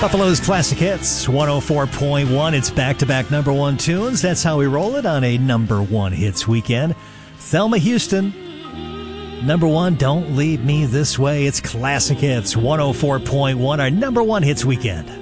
Buffalo's Classic Hits, 104.1. It's back-to-back number one tunes. That's how we roll it on a number one hits weekend. Thelma Houston, number one, Don't Leave Me This Way. It's Classic Hits, 104.1, our number one hits weekend.